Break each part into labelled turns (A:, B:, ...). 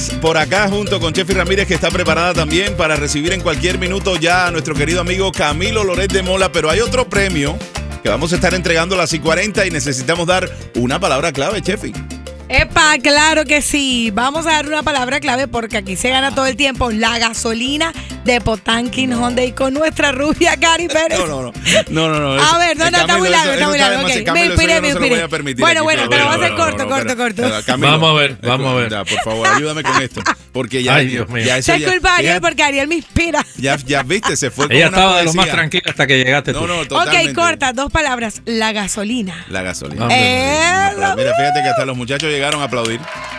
A: Por acá junto con Chefi Ramírez, que está preparada también para recibir en cualquier minuto ya a nuestro querido amigo Camilo Loret de Mola. Pero hay otro premio que vamos a estar entregando a las 6:40 y necesitamos dar una palabra clave, Chefi.
B: ¡Epa! Claro que sí. Vamos a dar una palabra clave porque aquí se gana todo el tiempo la gasolina de Potanquin Hyundai con nuestra rubia Cari Pérez.
A: No.
B: A ver, no, está muy largo, está muy largo. Ok, me inspiré. Bueno, te lo voy a hacer corto.
A: Camilo,
C: vamos a ver.
A: Ya, por favor, ayúdame con esto. Porque ya,
C: Dios mío.
A: Ya eso
B: es culpa de Ariel porque Ariel me inspira.
A: Ya viste, se fue con
C: Ella
A: una
C: estaba de lo
A: poesía.
C: más tranquila hasta que llegaste tú.
A: No, totalmente.
B: Ok, corta, 2 palabras. La gasolina.
A: La gasolina.
B: Mira,
A: Fíjate que hasta los muchachos llegaron a aplaudir.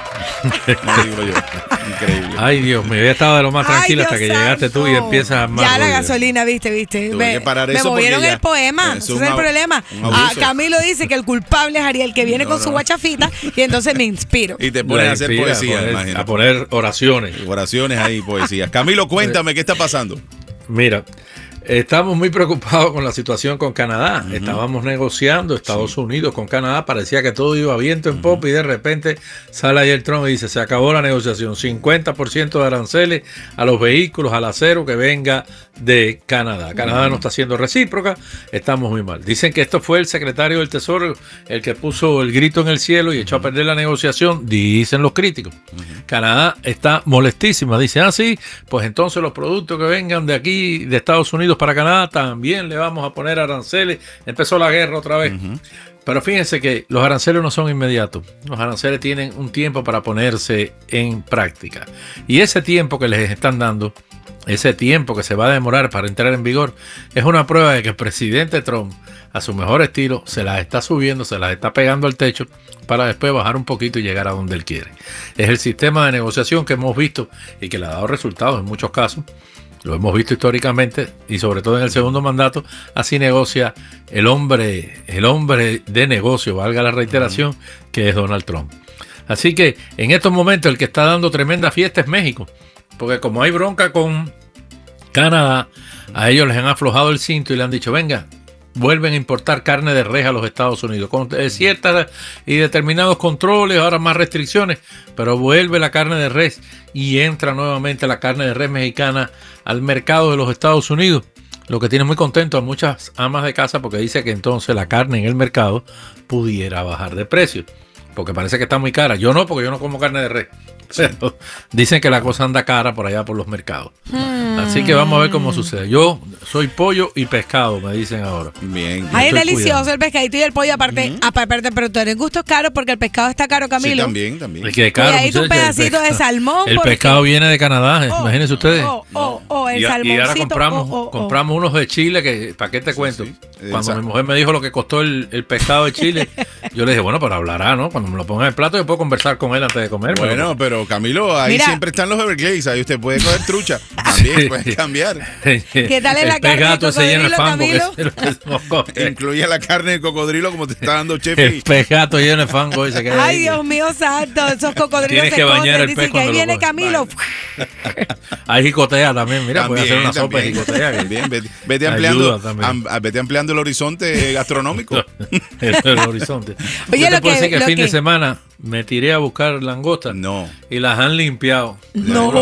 A: No digo yo. Increíble.
C: Ay, Dios mío, ella estaba de lo más tranquila hasta que llegaste tú y empiezas a armar
B: ya la
C: ruido.
B: gasolina, viste.
A: Tuve que parar
B: Me
A: eso
B: movieron
A: porque ya-
B: el poema.
A: es
B: Ese
A: un
B: es el problema.
A: abuso.
B: Camilo dice que el culpable es Ariel, que viene con su guachafita y entonces me inspiro.
A: Y te pones a hacer
C: Inspira,
A: poesía,
C: a
A: imagínate.
C: poner oraciones.
A: Oraciones ahí, poesías. Camilo, cuéntame, ¿qué está pasando?
C: Mira, estamos muy preocupados con la situación con Canadá. Estábamos negociando Estados Unidos con Canadá. Parecía que todo iba viento en popa y de repente sale ahí el Trump y dice, se acabó la negociación. 50% de aranceles a los vehículos, al acero que venga de Canadá. Canadá no está siendo recíproca. Estamos muy mal. Dicen que esto fue el secretario del Tesoro el que puso el grito en el cielo y echó a perder la negociación. Dicen los críticos. Canadá está molestísima. Dice, sí, pues entonces los productos que vengan de aquí, de Estados Unidos para Canadá, también le vamos a poner aranceles. Empezó la guerra otra vez. Pero fíjense que los aranceles no son inmediatos. Los aranceles tienen un tiempo para ponerse en práctica. Y ese tiempo que les están dando, ese tiempo que se va a demorar para entrar en vigor, es una prueba de que el presidente Trump, a su mejor estilo, se las está subiendo, se las está pegando al techo para después bajar un poquito y llegar a donde él quiere. Es el sistema de negociación que hemos visto y que le ha dado resultados en muchos casos. Lo hemos visto históricamente y sobre todo en el segundo mandato. Así negocia el hombre de negocio, valga la reiteración, que es Donald Trump. Así que en estos momentos el que está dando tremenda fiesta es México. Porque como hay bronca con Canadá, a ellos les han aflojado el cinto y le han dicho, venga, vuelven a importar carne de res a los Estados Unidos, con ciertas y determinados controles, ahora más restricciones, pero vuelve la carne de res y entra nuevamente la carne de res mexicana al mercado de los Estados Unidos, lo que tiene muy contento a muchas amas de casa porque dice que entonces la carne en el mercado pudiera bajar de precio, porque parece que está muy cara. Yo no, porque yo no como carne de res. Pero dicen que la cosa anda cara por allá por los mercados. Así que vamos a ver cómo sucede. Yo soy pollo y pescado, me dicen ahora.
A: Bien.
B: Ay, es
C: estoy
B: delicioso
C: cuidando.
B: el pescadito y el pollo aparte, pero tú eres gustos caros porque el pescado está caro,
A: Sí,
B: Camilo.
A: también.
C: Es que caro,
B: Cuidadito un
C: muchachos,
B: pedacito de salmón.
C: El
B: porque-
C: pescado viene de Canadá, imagínense ustedes.
B: el
C: Y ahora
B: salmoncito.
C: compramos unos de Chile que, ¿para qué te cuento?
A: sí.
C: Cuando mi mujer me dijo lo que costó el pescado de Chile, yo le dije, bueno, pero hablará, ¿no? Cuando me lo ponga en el plato yo puedo conversar con él antes de comer.
A: Bueno, pero Camilo, ahí
B: Mira.
A: siempre están los Everglades, ahí usted puede coger trucha. También puede cambiar.
B: ¿Qué tal es la
C: el
B: carne de
C: pescado se llena de
B: cocodrilo,
C: fango, que
B: Camilo?
C: es lo que nos coge.
A: Incluye la carne de cocodrilo como te está dando
C: El
A: Chefi.
C: pescado lleno de fango ese que hay
B: Ay,
C: ahí.
B: Dios mío santo, esos cocodrilos
C: Tienes
B: se
C: que bañar
B: esconden.
C: el
B: Dicen
C: pez
B: que ahí
C: cuando lo
B: viene
C: coges.
B: Camilo.
C: Hay jicotea también, mira, puede hacer una sopa de jicotea. que
A: También, vete
C: ayuda
A: ampliando,
C: también.
A: vete ampliando el horizonte gastronómico.
C: el horizonte.
B: Oye,
C: Yo
B: lo
C: te puedo
B: que-
C: decir que el
B: lo
C: fin
B: que-
C: de semana me tiré a buscar langostas
A: No.
C: y las han limpiado.
B: No.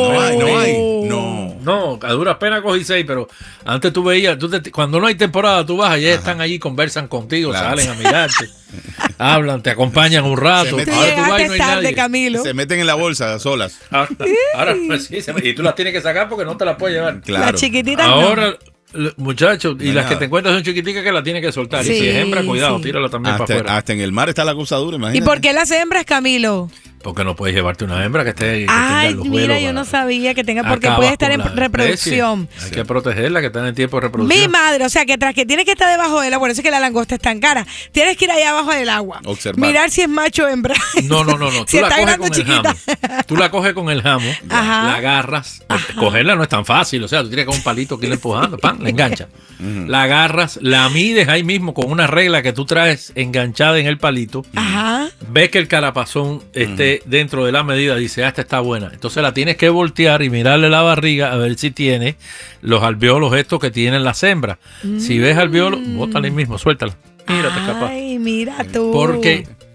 C: No, a duras penas cogí 6, pero antes tú veías, cuando no hay temporada, tú vas, allá están allí, conversan contigo,
A: Claro.
C: salen a mirarte, hablan, te acompañan un rato.
A: Se meten-
B: Tú
C: Ahora tú vas y no
B: llegaste
C: hay
B: tarde,
C: nadie.
B: Camilo.
A: Se meten en la bolsa solas.
C: Ahora, pues sí, y tú las tienes que sacar porque no te las puedes llevar.
A: Claro.
B: Las chiquititas no.
C: Ahora, muchachos, y
A: No hay
C: las que
A: nada.
C: te encuentras son chiquiticas que las tienes que soltar.
B: Sí,
C: y si es hembra, cuidado,
B: sí.
C: tírala también para afuera.
A: Hasta en el mar está la cosa dura,
B: ¿Y
A: imagínate.
B: por qué las hembras, Camilo?
C: Porque no puedes llevarte una hembra que esté. Que
B: Ay,
C: tenga los
B: mira,
C: vuelos
B: yo
C: para-
B: no sabía que tenga, porque
C: Acabas
B: puede estar
C: con
B: en
C: la
B: reproducción.
C: especie. Hay que protegerla, que está en tiempo de reproducción.
B: Mi madre, o sea, que tras que tienes que estar debajo del agua, por eso es que la langosta es tan cara. Tienes que ir allá abajo del agua.
A: Observar.
B: Mirar si es macho o hembra.
C: No.
B: Si
C: Tú la
B: está
C: coges
B: grande
C: con
B: o
C: el
B: chiquita.
C: jamo. Tú la coges con el jamo,
B: Ajá.
C: la agarras. Cogerla no es tan fácil. O sea, tú tienes con un palito que irla empujando, ¡pam! La engancha. La agarras, la mides ahí mismo con una regla que tú traes enganchada en el palito.
B: Ajá.
C: Ves que el carapazón esté dentro de la medida, dice, esta está buena. Entonces la tienes que voltear y mirarle la barriga a ver si tiene los alvéolos estos que tienen las hembras. Si ves alvéolos, bótala ahí mismo, suéltala. Mírate, capaz.
B: Ay, mira tú.
C: Porque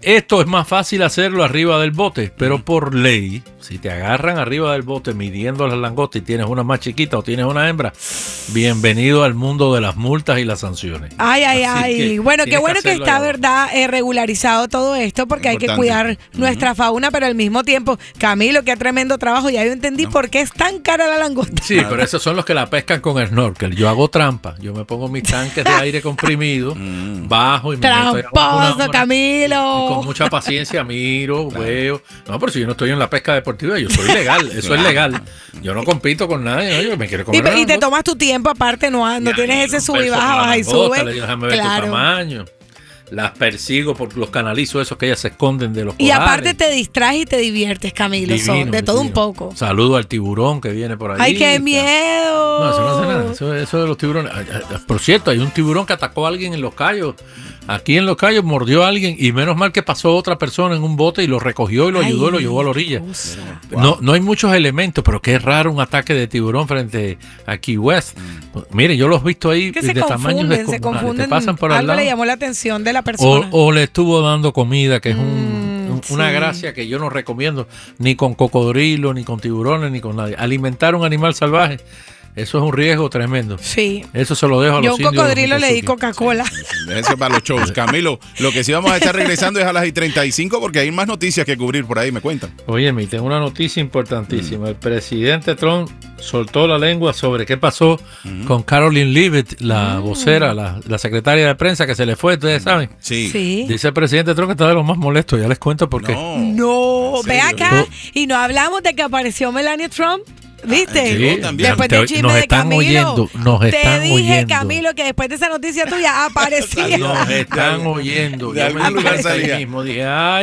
C: Esto es más fácil hacerlo arriba del bote, pero por ley, si te agarran arriba del bote midiendo las langostas y tienes una más chiquita o tienes una hembra, bienvenido al mundo de las multas y las sanciones.
B: Ay. Bueno, qué bueno que está, ¿verdad? Regularizado todo esto, porque hay que cuidar nuestra fauna, pero al mismo tiempo, Camilo, qué tremendo trabajo. Ya yo entendí por qué es tan cara la langosta.
C: Sí, pero esos son los que la pescan con snorkel. Yo hago trampa. Yo me pongo mis tanques de aire comprimido, bajo y me
B: tramposo, Camilo.
C: Con mucha paciencia miro, veo. No, pero si yo no estoy en la pesca deportiva, yo soy legal. Eso es legal. Yo no compito con nadie. Yo me quiero comer
B: y te tomas tu tiempo, aparte, no tienes ese sub y baja y sube.
C: Déjame ver tu tamaño. Las persigo por los canalizos esos que ellas se esconden de los corales.
B: Y aparte te distraes y te diviertes, Camilo. Divino, de todo un poco.
C: Saludo al tiburón que viene por ahí.
B: ¡Ay, qué miedo!
C: No, eso no hace nada. Eso de los tiburones. Por cierto, hay un tiburón que atacó a alguien en Los Cayos. Aquí en Los Cayos mordió a alguien y menos mal que pasó otra persona en un bote y lo recogió y lo ayudó y lo llevó a la orilla. No hay muchos elementos, pero qué raro un ataque de tiburón frente a Key West. Mire, yo los he visto ahí de tamaños descomunales. Te pasan por al
B: algo
C: lado.
B: Le llamó la atención de la persona.
C: O le estuvo dando comida, que es una gracia que yo no recomiendo ni con cocodrilo, ni con tiburones, ni con nadie. Alimentar un animal salvaje, eso es un riesgo tremendo.
B: Sí.
C: Eso se lo dejo a los indios.
B: Yo a un cocodrilo le di Coca-Cola.
A: Déjense para los shows. Camilo, lo que sí vamos a estar regresando es a las 35 porque hay más noticias que cubrir por ahí, me cuentan.
C: Oye, tengo una noticia importantísima. El presidente Trump soltó la lengua sobre qué pasó con Caroline Leavitt, la vocera, la secretaria de prensa que se le fue, ustedes saben.
A: Sí.
C: Dice el presidente Trump que está de los más molestos, ya les cuento por qué.
B: No, ve acá y no hablamos de que apareció Melania Trump. ¿Viste?
A: Sí, también.
B: Después del chisme
C: nos
B: de
C: están
B: Camilo.
C: Oyendo, nos
B: te
C: están
B: dije,
C: oyendo.
B: Camilo, que después de esa noticia tuya aparecía.
C: Nos están oyendo.
A: De algún lugar salía.
C: Mismo dije,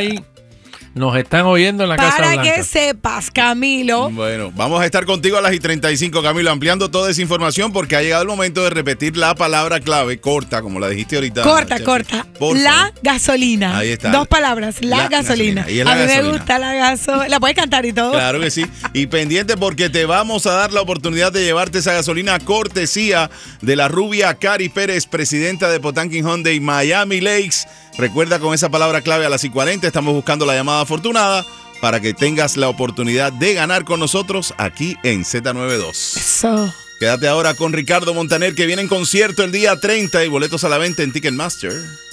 C: nos están oyendo en la Casa Blanca.
B: Para que sepas, Camilo.
A: Bueno, vamos a estar contigo a las 35, Camilo, ampliando toda esa información porque ha llegado el momento de repetir la palabra clave, corta, como la dijiste ahorita.
B: Corta. La gasolina.
A: Ahí está.
B: 2 palabras, la gasolina.
A: Y es la
B: a mí
A: gasolina.
B: me gusta la gasolina. ¿La puedes cantar y todo?
A: Claro que sí. Y pendiente porque te vamos a dar la oportunidad de llevarte esa gasolina cortesía de la rubia Cari Pérez, presidenta de Potanquin Hyundai Miami Lakes. Recuerda, con esa palabra clave a las 40 estamos buscando la llamada afortunada para que tengas la oportunidad de ganar con nosotros aquí en Z92.
B: Eso.
A: Quédate ahora con Ricardo Montaner, que viene en concierto el día 30 y boletos a la venta en Ticketmaster.